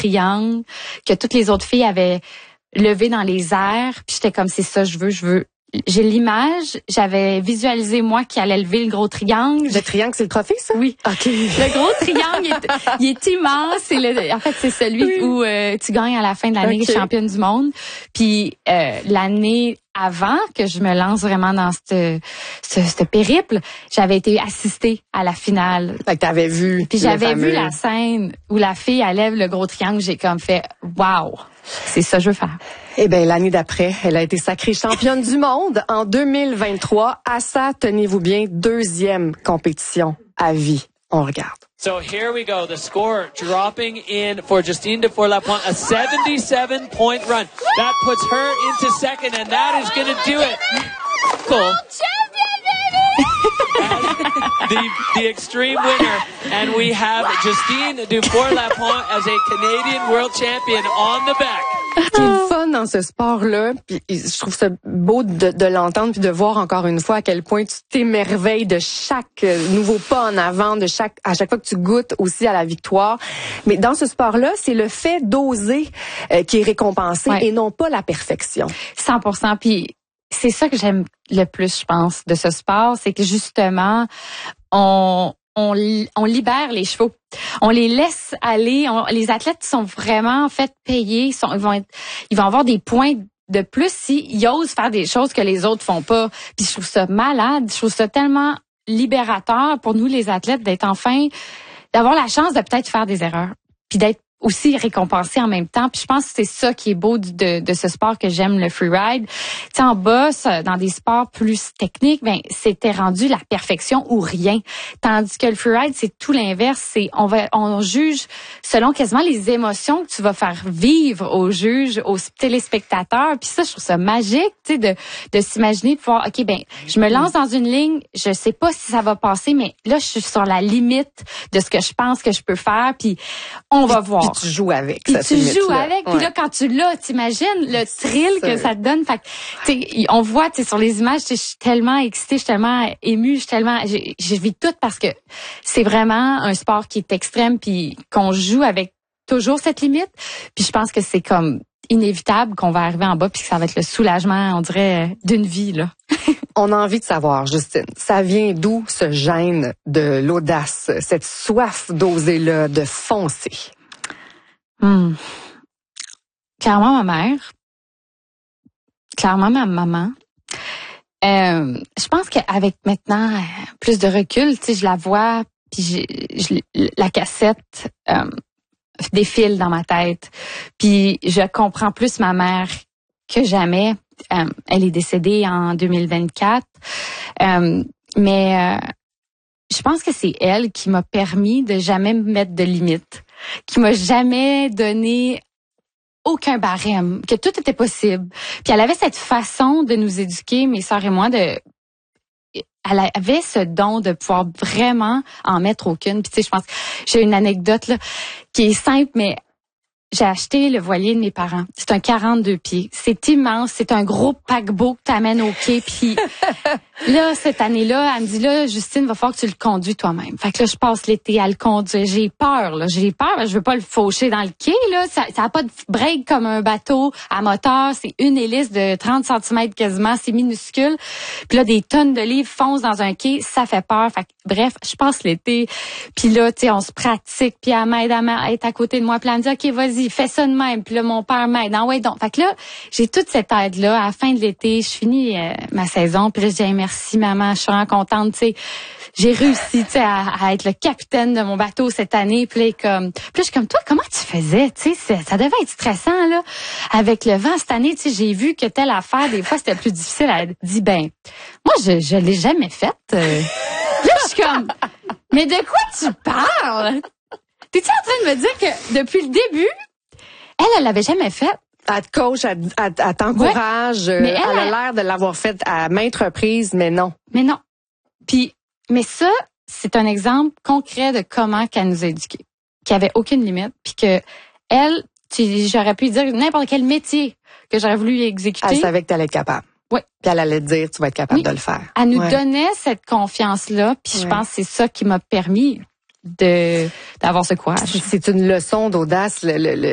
triangle que toutes les autres filles avaient levé dans les airs. Puis j'étais comme, c'est ça, je veux. J'ai l'image, j'avais visualisé moi qui allait lever le gros triangle. Le triangle, c'est le trophée, ça? Oui. OK. Le gros triangle, il est immense. En fait, c'est celui où tu gagnes à la fin de l'année championne du monde. Puis l'année avant que je me lance vraiment dans ce périple, j'avais été assistée à la finale. Fait que t'avais vu. Puis j'avais vu la scène où la fille elle lève le gros triangle. J'ai comme fait, wow, c'est ça que je veux faire. Eh bien, l'année d'après, elle a été sacrée championne du monde en 2023. À ça, tenez-vous bien, 2e compétition à vie. On regarde. So here we go. The score dropping in for Justine Dufour-Lapointe, a 77-point run. That puts her into second, and that is going to do it. Cool. The extreme winner, and we have Justine Dufour-Lapointe as a Canadian World Champion on the back. Ce qui est le fun dans ce sport-là, puis je trouve ça beau de l'entendre puis de voir encore une fois à quel point tu t'émerveilles de chaque nouveau pas en avant, à chaque fois que tu goûtes aussi à la victoire. Mais dans ce sport-là, c'est le fait d'oser qui est récompensé et non pas la perfection. 100%. Puis c'est ça que j'aime le plus, je pense, de ce sport, c'est que justement, on libère les chevaux. On les laisse aller. Les athlètes sont vraiment en fait payés. Ils vont avoir des points de plus s'ils osent faire des choses que les autres font pas. Puis je trouve ça malade. Je trouve ça tellement libérateur pour nous les athlètes d'avoir la chance de peut-être faire des erreurs, puis d'être aussi récompensé en même temps. Puis je pense que c'est ça qui est beau de ce sport que j'aime, le freeride. Tu sais, en boss, dans des sports plus techniques, c'était rendu la perfection ou rien. Tandis que le freeride, c'est tout l'inverse. On juge selon quasiment les émotions que tu vas faire vivre aux juges, aux téléspectateurs. Puis ça, je trouve ça magique, tu sais, de s'imaginer, de pouvoir, OK, je me lance dans une ligne, je sais pas si ça va passer, mais là, je suis sur la limite de ce que je pense que je peux faire, puis on va voir. Puis tu joues avec. Puis tu joues avec. Puis là, quand tu l'as, t'imagines le thrill que ça te donne. Fait que, on voit, sur les images, je suis tellement excitée, je suis tellement émue, je vis tout parce que c'est vraiment un sport qui est extrême puis qu'on joue avec toujours cette limite. Puis je pense que c'est comme inévitable qu'on va arriver en bas puis que ça va être le soulagement, on dirait, d'une vie, là. On a envie de savoir, Justine, ça vient d'où ce gène de l'audace, cette soif d'oser-là, de foncer? Clairement ma mère. Clairement ma maman. Je pense qu'avec maintenant plus de recul, tu sais, je la vois, puis la cassette défile dans ma tête. Puis je comprends plus ma mère que jamais. Elle est décédée en 2024. Mais je pense que c'est elle qui m'a permis de jamais me mettre de limites, qui m'a jamais donné aucun barème, que tout était possible. Puis elle avait cette façon de nous éduquer, mes sœurs et moi, elle avait ce don de pouvoir vraiment en mettre aucune. Puis tu sais, je pense que j'ai une anecdote là qui est simple, mais j'ai acheté le voilier de mes parents. C'est un 42 pieds. C'est immense. C'est un gros paquebot que t'amènes au quai. Puis là, cette année-là, elle me dit, là, Justine, va falloir que tu le conduis toi-même. Fait que là, je passe l'été à le conduire. J'ai peur, là. Je veux pas le faucher dans le quai, là. Ça a pas de break comme un bateau à moteur. C'est une hélice de 30 cm quasiment. C'est minuscule. Puis là, des tonnes de livres foncent dans un quai. Ça fait peur. Fait que, bref, je passe l'été. Puis là, tu sais, on se pratique. Puis elle m'aide à être à côté de moi. Puis elle me dit, OK, vas-y, fais ça de même. Puis là, mon père m'aide. Ah ouais, donc. Fait que là, j'ai toute cette aide-là. À la fin de l'été, je finis ma saison. Puis là, je dis, hey, merci, maman. Je suis vraiment contente, tu sais. J'ai réussi, tu sais, à être le capitaine de mon bateau cette année. Puis là, je suis comme, toi, comment tu faisais? Tu sais, ça devait être stressant, là. Avec le vent cette année, tu sais, j'ai vu que telle affaire, des fois, c'était plus difficile. Elle dit, moi, je l'ai jamais faite. Là, je suis comme, mais de quoi tu parles? T'es-tu en train de me dire que depuis le début, elle l'avait jamais faite? Elle te coach, elle t'encourage. Ouais. Mais elle a l'air de l'avoir faite à maintes reprises, mais non. Mais non. Mais ça, c'est un exemple concret de comment qu'elle nous a éduqués. Qu'il n'y avait aucune limite. Puis que elle, j'aurais pu dire n'importe quel métier que j'aurais voulu exécuter. Elle savait que tu allais être capable. Oui. Puis elle allait te dire, tu vas être capable de le faire. Elle nous donnait cette confiance-là. Puis je pense que c'est ça qui m'a permis d'avoir ce courage. C'est une leçon d'audace.